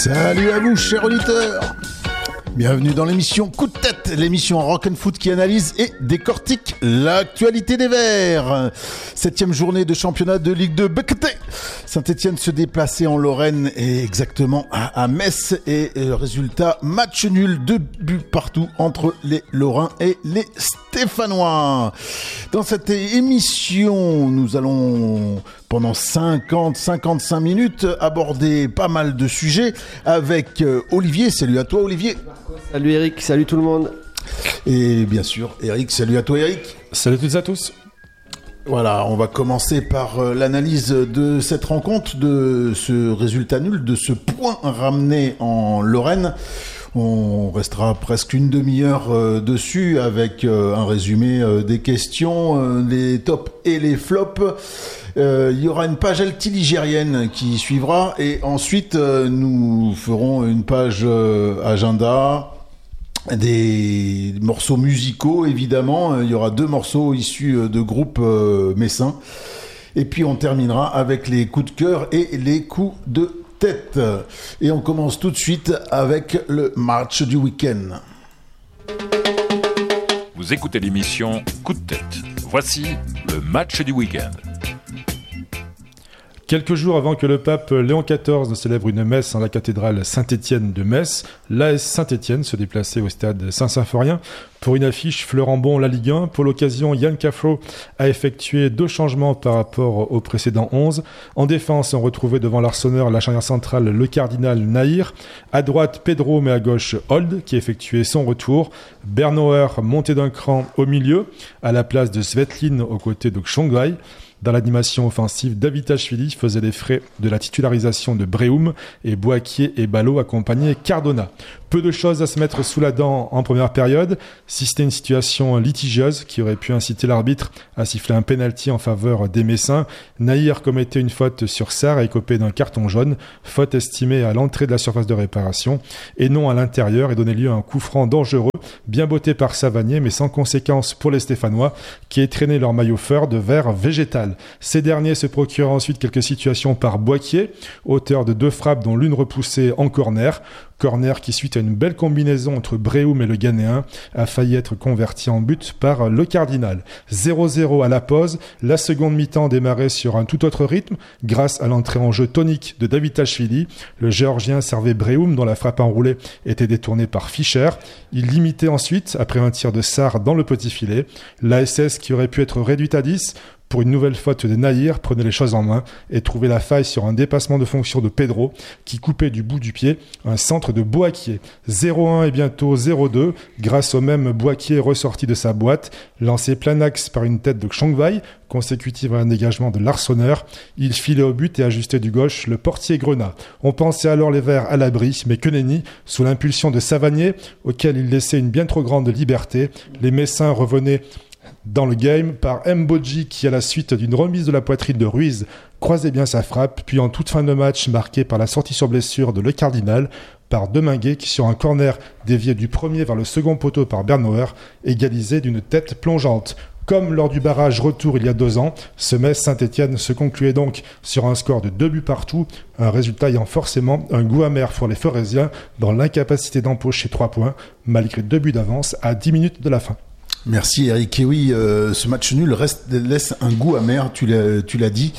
Salut à vous, chers auditeurs. Bienvenue dans l'émission Coup de tête, l'émission Rock and Foot qui analyse et décortique l'actualité des Verts. 7e journée de championnat de Ligue 2 BKT. Saint-Etienne se déplaçait en Lorraine et exactement à Metz. Et résultat, match nul, 2 buts partout entre les Lorrains et les Stéphanois. Dans cette émission, nous allons pendant 55 minutes aborder pas mal de sujets avec Olivier. Salut à toi Olivier. Salut Eric, salut tout le monde. Et bien sûr Eric, salut à toi Eric. Salut à toutes et à tous. Voilà, on va commencer par l'analyse de cette rencontre, de ce résultat nul, de ce point ramené en Lorraine. On restera presque une demi-heure dessus avec un résumé des questions, les tops et les flops. Il y aura une page altiligérienne qui suivra et ensuite nous ferons une page agenda, des morceaux musicaux évidemment. Il y aura 2 morceaux issus de groupes messins et puis on terminera avec les coups de cœur et les coups de tête. Et on commence tout de suite avec le match du week-end. Vous écoutez l'émission Coup de tête. Voici le match du week-end. Quelques jours avant que le pape Léon XIV ne célèbre une messe en la cathédrale Saint-Étienne de Metz, l'AS Saint-Étienne se déplaçait au stade Saint-Symphorien pour une affiche fleurant bon la Ligue 1. Pour l'occasion, Yann Caffrot a effectué 2 changements par rapport au précédent 11. En défense, on retrouvait devant l'Arseneur la charnière centrale le cardinal Nahir. À droite, Pedro, mais à gauche, Holt, qui effectuait son retour. Bernauer monté d'un cran au milieu, à la place de Svetlin aux côtés de Xhongwei. Dans l'animation offensive, Davitashvili faisait les frais de la titularisation de Breum et Boakier et Ballot accompagnaient Cardona. Peu de choses à se mettre sous la dent en première période, si c'était une situation litigieuse qui aurait pu inciter l'arbitre à siffler un pénalty en faveur des Messins. Nahir commettait une faute sur Sarr et écopait d'un carton jaune, faute estimée à l'entrée de la surface de réparation et non à l'intérieur et donnait lieu à un coup franc dangereux, bien botté par Savanier mais sans conséquence pour les Stéphanois qui étreignaient leur maillot fur de vert végétal. Ces derniers se procurent ensuite quelques situations par Boakier, auteur de 2 frappes dont l'une repoussée en corner qui, suite à une belle combinaison entre Breum et le Ghanéen, a failli être converti en but par le Cardinal. 0-0 à la pause, la seconde mi-temps démarrait sur un tout autre rythme, grâce à l'entrée en jeu tonique de Davitashvili. Le Géorgien servait Breum, dont la frappe enroulée était détournée par Fischer. Il limitait ensuite, après un tir de Sarr dans le petit filet. L'ASS, qui aurait pu être réduite à 10, pour une nouvelle faute de Nahir, prenait les choses en main et trouvait la faille sur un dépassement de fonction de Pedro qui coupait du bout du pied un centre de Boakier. 0-1 et bientôt 0-2 grâce au même Boakier ressorti de sa boîte, lancé plein axe par une tête de Xhongwei, consécutive à un dégagement de l'Arseneur. Il filait au but et ajustait du gauche le portier Grenat. On pensait alors les Verts à l'abri, mais que nenni, sous l'impulsion de Savanier, auquel il laissait une bien trop grande liberté. Les Messins revenaient dans le game par Mbodji qui, à la suite d'une remise de la poitrine de Ruiz, croisait bien sa frappe, puis en toute fin de match marqué par la sortie sur blessure de Le Cardinal par Deminguet qui, sur un corner dévié du premier vers le second poteau par Bernauer, égalisait d'une tête plongeante. Comme lors du barrage retour il y a 2 ans, ce Metz Saint-Etienne se concluait donc sur un score de 2 buts partout, un résultat ayant forcément un goût amer pour les Forésiens dans l'incapacité d'empocher 3 points, malgré 2 buts d'avance à 10 minutes de la fin. Merci Eric. Et oui, ce match nul laisse un goût amer, tu l'as dit.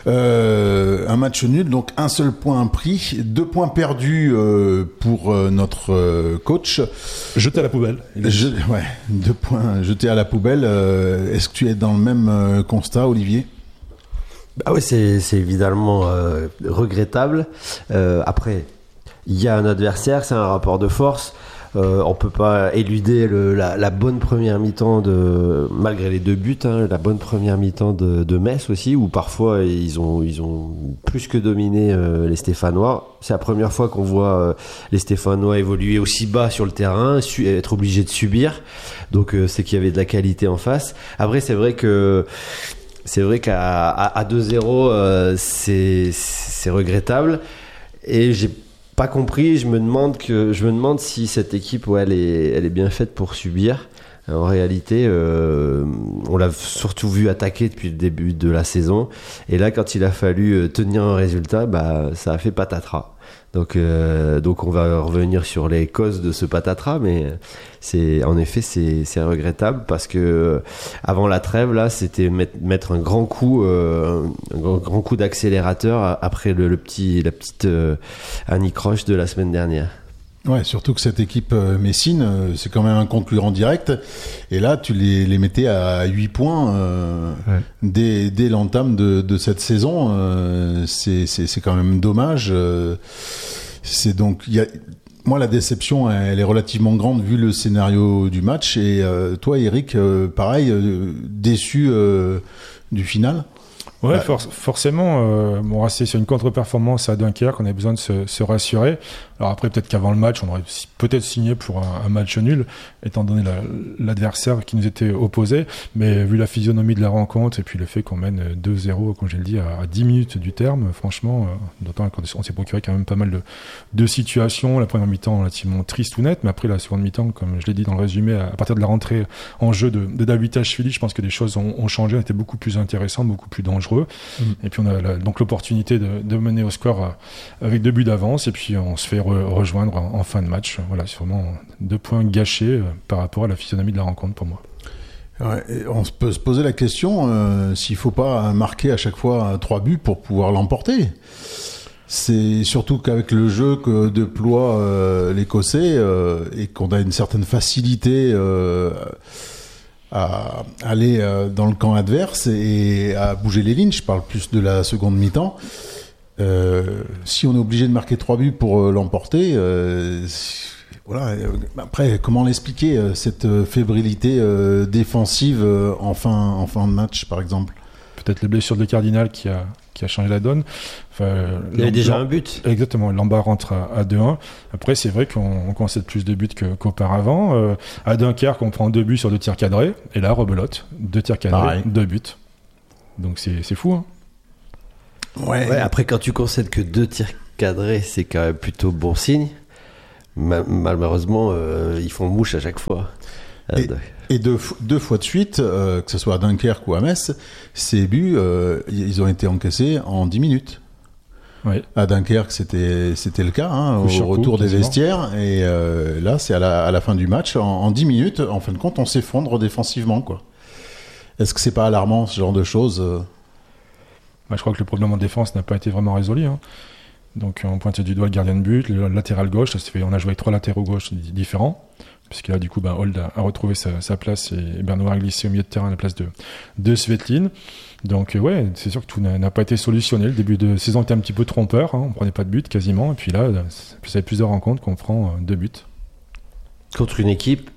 Un match nul, donc un seul point pris, 2 points perdus pour notre coach. Jeté à la poubelle. 2 points jetés à la poubelle. Est-ce que tu es dans le même constat, Olivier ? Bah oui, c'est évidemment regrettable. Après, il y a un adversaire, c'est un rapport de force. On peut pas éluder la bonne première mi-temps malgré les 2 buts, la bonne première mi-temps de Metz aussi, où parfois ils ont plus que dominé les Stéphanois. C'est la première fois qu'on voit les Stéphanois évoluer aussi bas sur le terrain, être obligés de subir. Donc c'est qu'il y avait de la qualité en face. Après c'est vrai qu'à 2-0 c'est regrettable et j'ai pas compris. Je me demande si cette équipe elle est bien faite pour subir. En réalité, on l'a surtout vu attaquer depuis le début de la saison. Et là, quand il a fallu tenir un résultat, ça a fait patatras. Donc on va revenir sur les causes de ce patatras, mais c'est regrettable parce que avant la trêve là, c'était mettre un grand coup d'accélérateur après la petite anicroche de la semaine dernière. Ouais, surtout que cette équipe Messine, c'est quand même un concurrent direct. Et là, tu les mettais à 8 points dès l'entame de cette saison. C'est quand même dommage. C'est donc, moi, la déception, elle est relativement grande vu le scénario du match. Et toi, Eric, pareil, déçu du final. Ouais, forcément. On restait sur une contre-performance à Dunkerque. On avait besoin de se rassurer. Alors après, peut-être qu'avant le match, on aurait peut-être signé pour un match nul, étant donné l'adversaire qui nous était opposé. Mais vu la physionomie de la rencontre et puis le fait qu'on mène 2-0, comme je l'ai dit, à 10 minutes du terme, franchement, d'autant qu'on s'est procuré quand même pas mal de situations. La première mi-temps relativement triste ou nette, mais après la seconde mi-temps, comme je l'ai dit dans le résumé, à partir de la rentrée en jeu de Davitashvili, je pense que les choses ont changé, on était beaucoup plus intéressant, beaucoup plus dangereux. Et puis on a donc l'opportunité de mener au score avec 2 buts d'avance, et puis on se fait rejoindre en fin de match. Voilà, c'est vraiment 2 points gâchés par rapport à la physionomie de la rencontre pour moi. Ouais, on peut se poser la question s'il faut pas marquer à chaque fois 3 buts pour pouvoir l'emporter. C'est surtout qu'avec le jeu que déploie l'Écossais et qu'on a une certaine facilité à aller dans le camp adverse et à bouger les lignes. Je parle plus de la seconde mi-temps. Si on est obligé de marquer 3 buts pour l'emporter, voilà. Après, comment l'expliquer, cette fébrilité défensive en fin de match, par exemple? Peut-être les blessures de Cardinal qui a changé la donne. Enfin, il y avait déjà un but. Exactement, Lambert rentre à 2-1. Après, c'est vrai qu'on concède plus de buts qu'auparavant. À Dunkerque, on prend 2 buts sur 2 tirs cadrés. Et là, rebelote, 2 tirs cadrés, pareil. 2 buts. Donc c'est fou, hein. Ouais, après, quand tu concèdes que 2 tirs cadrés, c'est quand même plutôt bon signe. Malheureusement, ils font mouche à chaque fois. Et deux fois de suite, que ce soit à Dunkerque ou à Metz, ces buts, ils ont été encaissés en 10 minutes. Oui. À Dunkerque, c'était le cas, au retour des vestiaires. Et là, c'est à la fin du match, en 10 minutes, en fin de compte, on s'effondre défensivement, quoi. Est-ce que c'est pas alarmant, ce genre de choses? Je crois que le problème en défense n'a pas été vraiment résolu, hein. Donc on pointe du doigt le gardien de but, le latéral gauche, on a joué avec 3 latéraux gauche différents, puisque là du coup Holt a retrouvé sa place et Bernard a glissé au milieu de terrain à la place de Svetlin. Donc ouais, c'est sûr que tout n'a pas été solutionné. Le début de saison était un petit peu trompeur, hein. On prenait pas de but quasiment, et puis là ça fait plusieurs rencontres qu'on prend 2 buts. Contre une équipe,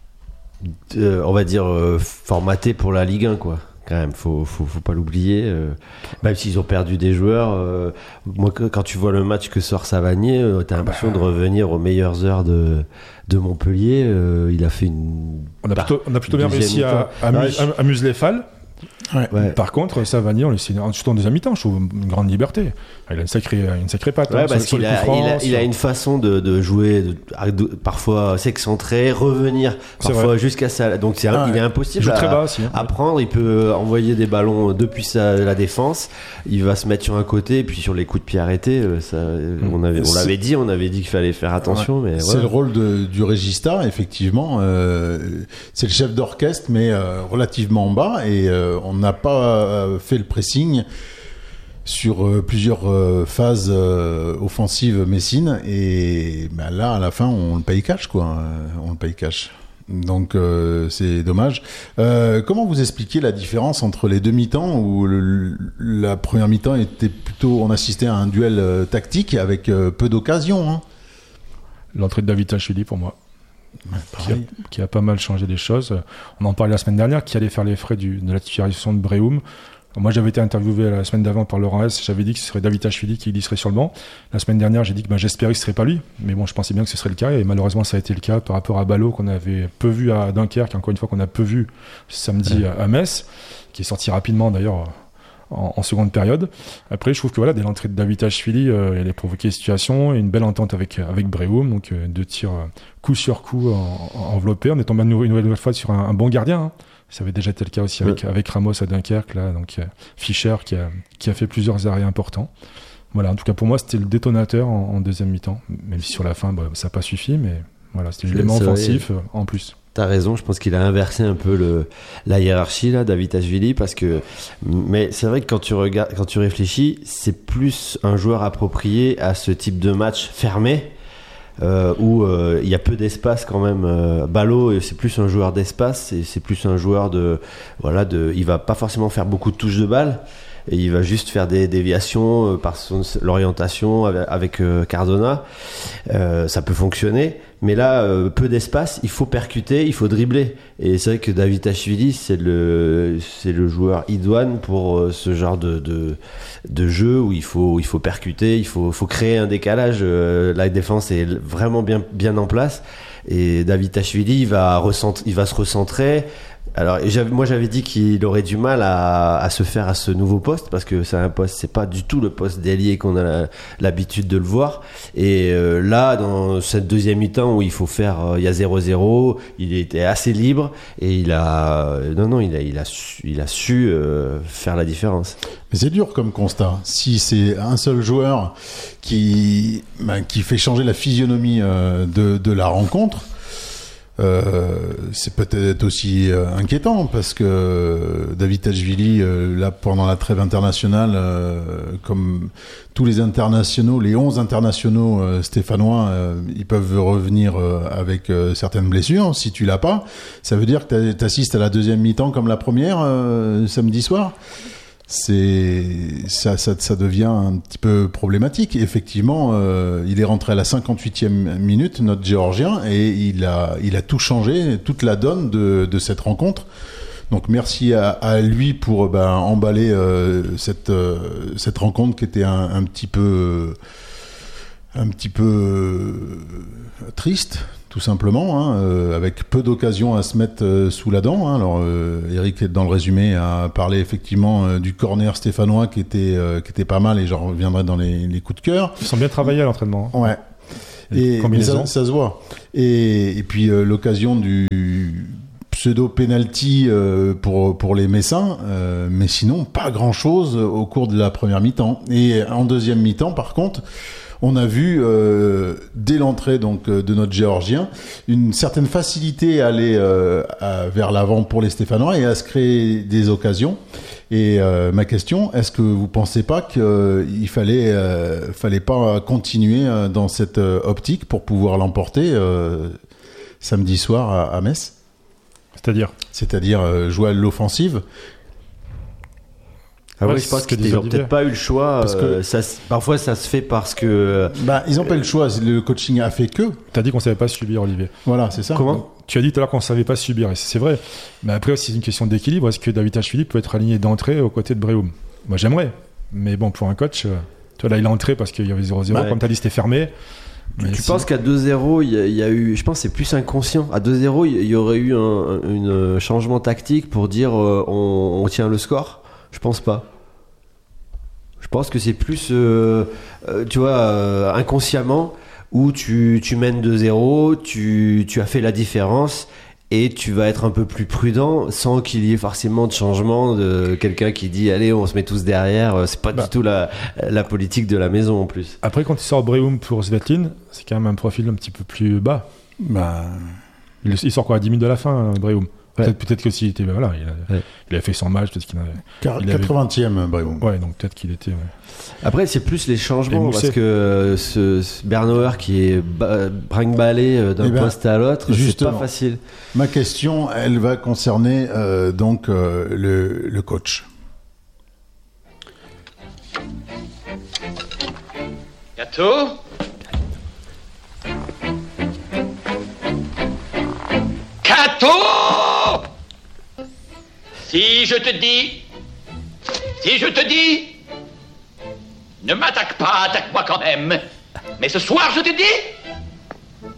on va dire, formatée pour la Ligue 1, quoi. Quand même, faut pas l'oublier. Même s'ils ont perdu des joueurs, moi, quand tu vois le match que sort Savanier, t'as l'impression de revenir aux meilleures heures de Montpellier. Il a fait une. On a plutôt bien réussi à museler Fall. Ouais. Par contre, Savanier, on laissé surtout en deuxième mi-temps, je trouve une grande liberté. Il a une sacrée patte. Ouais, parce qu'il a une façon de jouer, parfois s'excentrer, revenir, parfois jusqu'à ça. Donc il est impossible à prendre. Il peut envoyer des ballons depuis la défense. Il va se mettre sur un côté, et puis sur les coups de pied arrêtés, on avait dit qu'il fallait faire attention. Ouais. Mais c'est le rôle du régista, effectivement. C'est le chef d'orchestre, mais relativement bas, et on n'a pas fait le pressing sur plusieurs phases offensives Messine, et là à la fin on le paye cash, quoi. On le paye cash. Donc c'est dommage. Comment vous expliquez la différence entre les 2 mi-temps où la première mi-temps était plutôt, on assistait à un duel tactique avec peu d'occasions, hein? L'entrée de Davitashvili pour moi. Qui a pas mal changé les choses. On en parlait la semaine dernière, qui allait faire les frais de la titularisation de Breum. Moi, j'avais été interviewé la semaine d'avant par Laurent S. J'avais dit que ce serait Davitashvili qui serait sur le banc. La semaine dernière, j'ai dit que j'espérais que ce serait pas lui. Mais bon, je pensais bien que ce serait le cas. Et malheureusement, ça a été le cas par rapport à Ballot, qu'on avait peu vu à Dunkerque, encore une fois, qu'on a peu vu samedi à Metz, qui est sorti rapidement d'ailleurs en seconde période. Après, je trouve que dès l'entrée de Davitashvili, il a provoqué une situation, une belle entente avec Brehum, donc 2 tirs coup sur coup enveloppés. On est tombé une nouvelle fois sur un bon gardien. Hein. Ça avait déjà été le cas aussi avec Ramos à Dunkerque, là, donc Fischer qui a fait plusieurs arrêts importants. Voilà, en tout cas pour moi c'était le détonateur en deuxième mi-temps, même si sur la fin ça n'a pas suffi, mais voilà, c'était l'élément offensif en plus. T'as raison, je pense qu'il a inversé un peu la hiérarchie là, Davitashvili, mais c'est vrai que quand tu réfléchis, c'est plus un joueur approprié à ce type de match fermé. Où il y a peu d'espace quand même. Ballot, c'est plus un joueur d'espace, et c'est plus un joueur il va pas forcément faire beaucoup de touches de balle, et il va juste faire des déviations par l'orientation avec Cardona. Ça peut fonctionner, mais là, peu d'espace, il faut percuter, il faut dribbler. Et c'est vrai que Davitashvili, c'est le joueur idoine pour ce genre de jeu où il faut percuter, il faut créer un décalage. La défense est vraiment bien en place, et Davitashvili il va se recentrer. Alors moi j'avais dit qu'il aurait du mal à se faire à ce nouveau poste, parce que c'est un poste, c'est pas du tout le poste d'ailier qu'on a l'habitude de le voir. Et là, dans cette deuxième mi-temps où il faut faire, il y a 0-0, il était assez libre, et il a su faire la différence. Mais c'est dur comme constat. Si c'est un seul joueur qui fait changer la physionomie de la rencontre, c'est peut-être aussi inquiétant, parce que Davitashvili, là, pendant la trêve internationale, comme tous les internationaux, les 11 internationaux stéphanois, ils peuvent revenir avec certaines blessures. Si tu l'as pas, ça veut dire que t'assistes à la deuxième mi-temps comme la première samedi soir. Ça devient un petit peu problématique. Effectivement, il est rentré à la 58e minute, notre Géorgien, et il a tout changé, toute la donne de cette rencontre. Donc merci à lui pour emballer cette rencontre qui était un petit peu triste, tout simplement, avec peu d'occasions à se mettre sous la dent. Alors Eric, dans le résumé, a parlé effectivement du corner stéphanois qui était pas mal, et j'en reviendrai dans les coups de cœur. Ils sont bien travaillés à l'entraînement. Ouais. Et ça se voit. Et puis l'occasion du pseudo-penalty pour les Messins, mais sinon pas grand-chose au cours de la première mi-temps. Et en deuxième mi-temps, par contre, on a vu dès l'entrée donc de notre Géorgien une certaine facilité à aller vers l'avant pour les Stéphanois et à se créer des occasions. Et ma question, est-ce que vous pensez pas qu'il fallait pas continuer dans cette optique pour pouvoir l'emporter samedi soir à Metz? C'est-à-dire jouer à l'offensive. Ah ouais, je pense qu'ils n'ont peut-être pas eu le choix. Parce que parfois, ça se fait parce que. Ils n'ont pas eu le choix. Le coaching a fait que. T'as dit qu'on savait pas subir, Olivier. Voilà, c'est ça. Comment ? Tu as dit tout à l'heure qu'on savait pas subir, et c'est vrai. Mais après aussi, c'est une question d'équilibre. Est-ce que Davitashvili peut être aligné d'entrée aux côtés de Brehum ? Moi, j'aimerais. Mais bon, pour un coach, là, il est entré parce qu'il y avait 0-0. Comme tu as dit, c'était fermé. Tu penses qu'à 2-0, il y a eu, je pense que c'est plus inconscient. À 2-0, il y aurait eu un changement tactique pour dire on tient le score ? Je pense pas. Je pense que c'est plus, inconsciemment, où tu mènes 2-0, tu as fait la différence, et tu vas être un peu plus prudent sans qu'il y ait forcément de changement de quelqu'un qui dit allez, on se met tous derrière. C'est pas du tout la politique de la maison en plus. Après, quand il sort Brehum pour Svetlin, c'est quand même un profil un petit peu plus bas. Il sort quoi à 10 minutes de la fin, Brehum. Peut-être que s'il était il a fait 100 matchs, peut-être qu'il avait 80e Brehum. Ouais, donc peut-être qu'il était. Ouais. Après, c'est plus les changements, parce que ce Bernauer qui est brinque-ballé d'un poste à l'autre, c'est pas facile. Ma question, elle va concerner le coach. Gâteau ? Cato! Si je te dis, ne m'attaque pas, attaque-moi quand même. Mais ce soir, je te dis,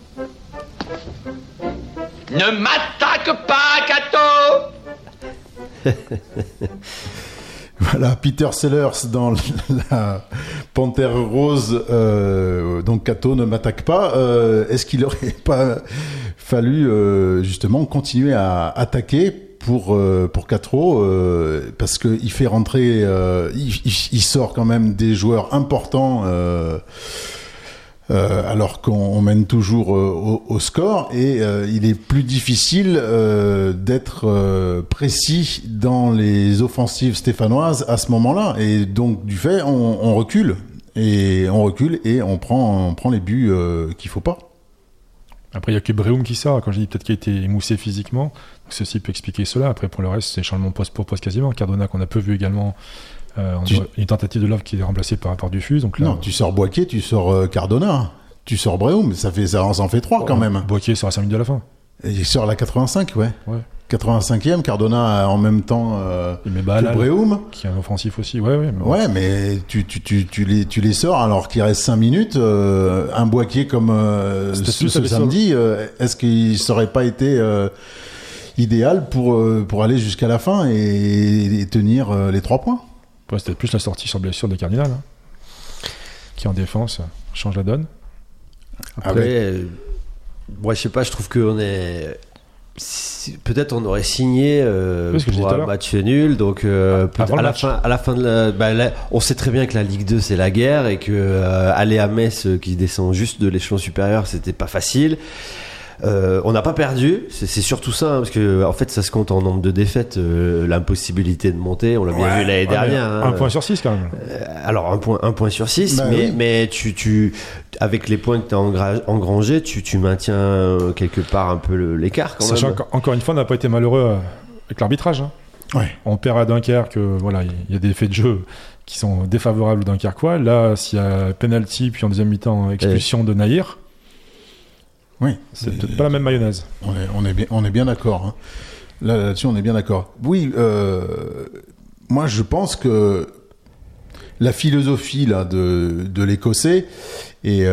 ne m'attaque pas, Cato! Voilà, Peter Sellers dans la Panthère Rose, donc Kato ne m'attaque pas. Est-ce qu'il aurait pas fallu justement continuer à attaquer pour Quattro, parce que il fait rentrer, il sort quand même des joueurs importants. Alors qu'on mène toujours au score, et il est plus difficile d'être précis dans les offensives stéphanoises à ce moment-là, et donc du fait on recule et on prend les buts qu'il faut pas. Après, il n'y a que Breum qui sort. Quand je dis peut-être qu'il a été émoussé physiquement, donc ceci peut expliquer cela. Après, pour le reste, c'est changement poste pour poste quasiment. Cardona, qu'on a peu vu également, une tentative de Love qui est remplacée par Dufus. Donc là, non, tu sors Boaké, tu sors Cardona, tu sors Breum, ça en fait 3 quand même. Boaké sort à 5 minutes de la fin. Et il sort à la 85, ouais. 85e, Cardona en même temps que Breum, qui est un offensif aussi. Mais tu les sors alors qu'il reste 5 minutes. Un Boaké comme ce samedi, est-ce qu'il serait pas été idéal pour aller jusqu'à la fin et tenir les 3 points? C'était plus la sortie sur blessure de Cardinal, qui en défense change la donne. Après, moi je sais pas, je trouve qu'on est... peut-être on aurait signé pour un match nul, donc à la fin de on sait très bien que la Ligue 2 c'est la guerre, et que aller à Metz qui descend juste de l'échelon supérieur, c'était pas facile. On n'a pas perdu, c'est surtout ça, parce que en fait ça se compte en nombre de défaites, l'impossibilité de monter, on l'a bien vu l'année dernière. Un point sur 6 quand même. Alors un point sur 6, mais tu avec les points que tu as engrangés, tu maintiens quelque part un peu l'écart quand même. Sachant qu'encore une fois, on n'a pas été malheureux avec l'arbitrage. On perd à Dunkerque, il y a des faits de jeu qui sont défavorables aux Dunkerquois. Là, s'il y a penalty, puis en deuxième mi-temps expulsion de Nahir. Oui, c'est peut-être pas la même mayonnaise. On est bien d'accord. Hein. Là-dessus, on est bien d'accord. Oui, moi, je pense que la philosophie là de l'Écossais et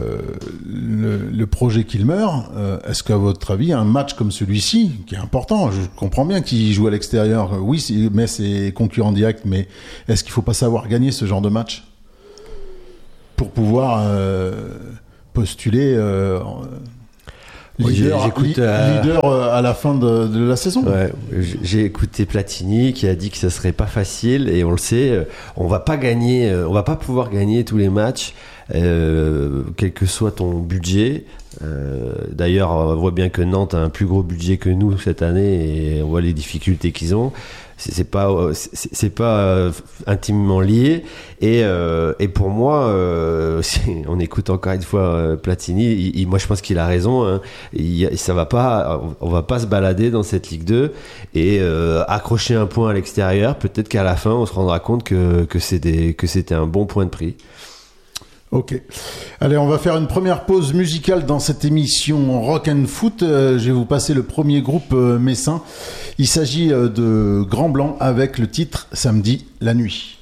le projet qu'il meurt, est-ce qu'à votre avis, un match comme celui-ci, qui est important, je comprends bien qu'il joue à l'extérieur, oui, mais c'est concurrent direct, mais est-ce qu'il faut pas savoir gagner ce genre de match pour pouvoir postuler leader à la fin de la saison? J'ai écouté Platini qui a dit que ça serait pas facile, et on le sait, on va pas pouvoir gagner tous les matchs, quel que soit ton budget. D'ailleurs, on voit bien que Nantes a un plus gros budget que nous cette année, et on voit les difficultés qu'ils ont. C'est pas intimement lié, et pour moi, on écoute encore une fois Platini, moi je pense qu'il a raison, hein. On va pas se balader dans cette Ligue 2 et accrocher un point à l'extérieur. Peut-être qu'à la fin on se rendra compte que c'était un bon point de prix. Ok. Allez, on va faire une première pause musicale dans cette émission Rock and Foot. Je vais vous passer le premier groupe messin. Il s'agit de Grand Blanc avec le titre Samedi la nuit.